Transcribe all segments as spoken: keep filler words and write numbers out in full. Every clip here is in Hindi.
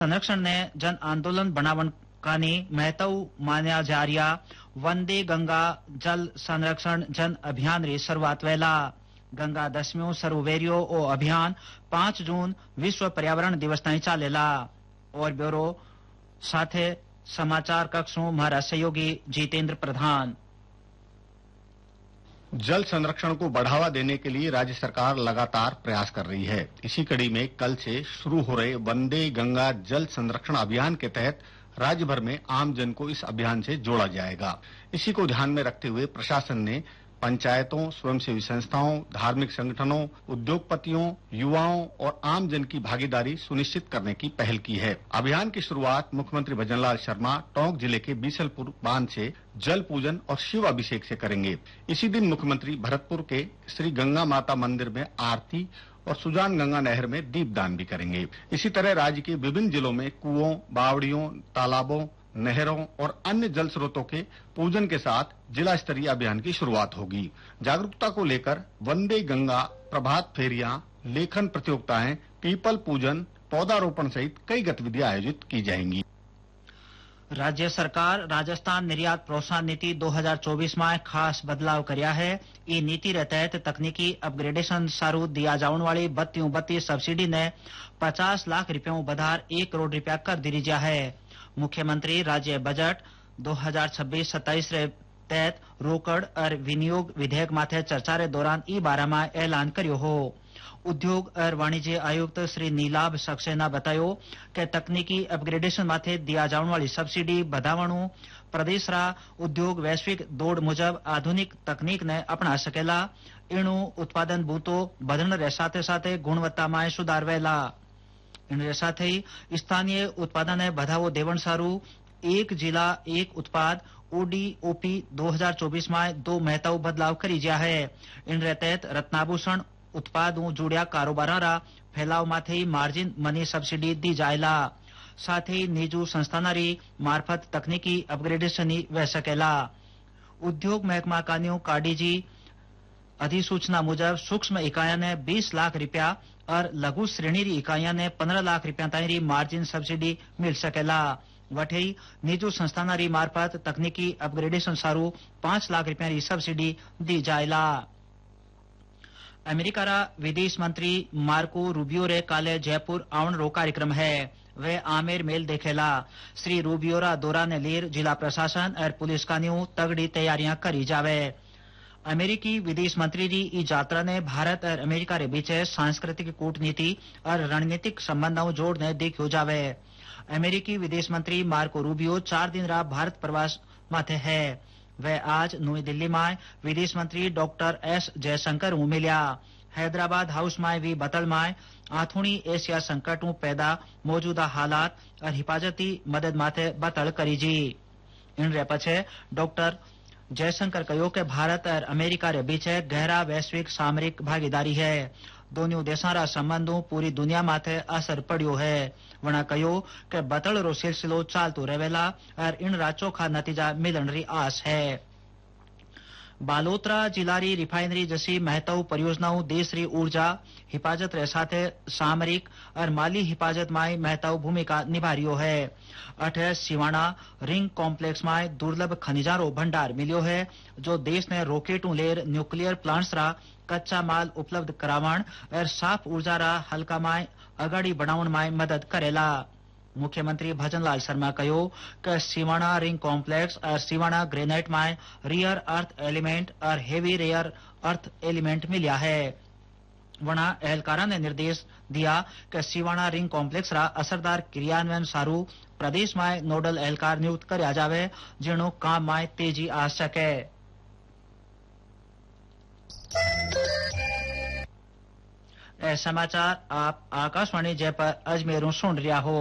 संरक्षण ने जन आंदोलन बनावन कानी महत्व मान्या जा रहा वंदे गंगा जल संरक्षण जन अभियान री शुरुआत वेला गंगा दसम्यो सर्ववेरियो ओ अभियान पांच जून विश्व पर्यावरण दिवस ताईं चालेला। और ब्यूरो साथे समाचार कक्षों हमारा सहयोगी जितेंद्र प्रधान। जल संरक्षण को बढ़ावा देने के लिए राज्य सरकार लगातार प्रयास कर रही है। इसी कड़ी में कल से शुरू हो रहे वंदे गंगा जल संरक्षण अभियान के तहत राज्य भर में आम जन को इस अभियान से जोड़ा जाएगा। इसी को ध्यान में रखते हुए प्रशासन ने पंचायतों, स्वयंसेवी संस्थाओं, धार्मिक संगठनों, उद्योगपतियों, युवाओं और आम जन की भागीदारी सुनिश्चित करने की पहल की है। अभियान की शुरुआत मुख्यमंत्री भजनलाल शर्मा टोंक जिले के बीसलपुर बांध से जल पूजन और शिव अभिषेक से करेंगे। इसी दिन मुख्यमंत्री भरतपुर के श्री गंगा माता मंदिर में आरती और सुजान गंगा नहर में दीपदान भी करेंगे। इसी तरह राज्य के विभिन्न जिलों में कुओं, बावड़ियों, तालाबों, नहरों और अन्य जल स्रोतों के पूजन के साथ जिला स्तरीय अभियान की शुरुआत होगी। जागरूकता को लेकर वंदे गंगा प्रभात फेरियां, लेखन प्रतियोगिताएं, पीपल पूजन, पौधारोपण सहित कई गतिविधियां आयोजित की जाएंगी। राज्य सरकार राजस्थान निर्यात प्रोत्साहन नीति दो हज़ार चौबीस में खास बदलाव कर्या है। ई नीति रे तहत तकनीकी अपग्रेडेशन सारू दिया जावन वाली बत्ती बत्ती सब्सिडी ने पचास लाख रुपया बधार एक करोड़ रुपया कर दी रहा है। मुख्यमंत्री राज्य बजट दो हज़ार छब्बीस सत्ताईस रे तहत रोकड़ और विनियोग विधेयक माथे चर्चा रे दौरान ई बारे में ऐलान कर्यो हो। उद्योग और वाणिज्य आयुक्त श्री नीलाभ सक्सेना बतायो कि तकनीकी अपग्रेडेशन माथे दिया जाने वाली सब्सिडी बढ़ावणु प्रदेश रा उद्योग वैश्विक दौड़ मुजब आधुनिक तकनीक ने अपना सकेला। इणु उत्पादन बूतो बढ़ने रे साथे साथे गुणवत्ता में सुधार वेला। इनके साथ ही स्थानीय उत्पादन ने बढ़ावो देवन सारू एक जिला एक उत्पाद ओडीओपी दो हज़ार चौबीस में दो महत्व बदलाव करी जा है। इनके तहत रत्नाभूषण उत्पादों जुड़िया कारोबारा फैलाव माथे मार्जिन मनी सब्सिडी दी जाएला। साथ ही निजू संस्थानारी मार्फत तकनीकी अपग्रेडेशन वह सकेला। उद्योग महकमा कान्यू काडीजी अधिसूचना मुजब सूक्ष्म इकाइयां ने बीस लाख रुपया और लघु श्रेणी री इकाइयां ने पंद्रह लाख रुपया ताईं मार्जिन सब्सिडी मिल सकेला। वठे निजू संस्थानारी मार्फत तकनीकी अपग्रेडेशन सारू पांच लाख रुपया री सब्सिडी दी जाएला। अमेरिका रा विदेश मंत्री मार्को रूबियो रे काले जयपुर आवन रो कार्यक्रम है। वे आमेर मेल देखेला। श्री रूबियो रा दौरा ने लेर जिला प्रशासन और पुलिस कान्यू तगड़ी तैयारियां करी जावे। अमेरिकी विदेश मंत्री री ई यात्रा ने भारत और अमेरिका रे बीच सांस्कृतिक कूटनीति और रणनीतिक संबंधों जोड़ने देखो जावे। अमेरिकी विदेश मंत्री मार्को रूबियो चार दिन रा भारत प्रवास माथे है। वह आज नई दिल्ली में विदेश मंत्री डॉक्टर एस जयशंकर ऊ मिलिया। हैदराबाद हाउस में भी बतल में आथुणी एशिया संकटों पैदा मौजूदा हालात और हिफाजती मदद माथे बतल करी जी। इन रे पछे डॉक्टर जयशंकर कहो कि भारत और अमेरिका रे बीच गहरा वैश्विक सामरिक भागीदारी है। दोनों देशों रा संबंधों पूरी दुनिया माथे असर पड़ियो है। वना कहो कि बतल रो सिलसिलो चालतो रहेला और इन रा चोखा नतीजा मिलन री आस है। बालोतरा जिला री रिफाइनरी जैसी महत्व परियोजनाओं देश री ऊर्जा हिफाजत रे साथे सामरिक और माली हिफाजत में महत्व भूमिका निभा रियो है। अठे सिवाना रिंग कॉम्प्लेक्स में दुर्लभ खनिजारो भंडार मिलियो है जो देश ने रॉकेटों लेर न्यूक्लियर प्लांट्स रा कच्चा माल उपलब्ध करावण और साफ ऊर्जा रा हल्का में अगाड़ी बढ़ावण में मदद करेला। मुख्यमंत्री भजनलाल शर्मा कहो कि सिवाना रिंग कॉम्प्लेक्स और सिवाना ग्रेनाइट में रियर अर्थ एलिमेंट और हेवी रेयर अर्थ एलिमेंट मिलिया है। वना एहलकारा ने निर्देश दिया कि सिवाना रिंग कॉम्प्लेक्स रा असरदार क्रियान्वयन सारू प्रदेश में नोडल एहलकार नियुक्त करया जावे जिनो काम में तेजी आ सके। ए समाचार आप आकाशवाणी जयपुर अजमेर सुन रहा हो।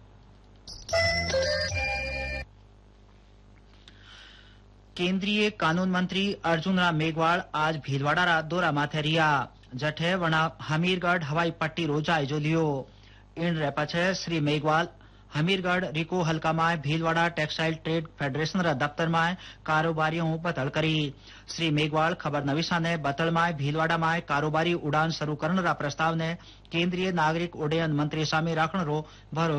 केंद्रीय कानून मंत्री अर्जुन राम मेघवाल आज भीलवाड़ा रा दौरा माथे रिया। जठे वना हमीरगढ़ हवाई पट्टी रो जायजो लियो। इन रे पछे श्री मेघवाल हमीरगढ़ रिको हल्का में भीलवाड़ा टेक्सटाइल ट्रेड फेडरेशन रा दफ्तर में कारोबारियों बतल करी। श्री मेघवाल खबर नवीसा ने बतल में भीलवाड़ा में कारोबारी उड़ान शुरू करने रा प्रस्ताव ने केंद्रीय नागरिक उड्डयन मंत्री सामी राखण रो भरो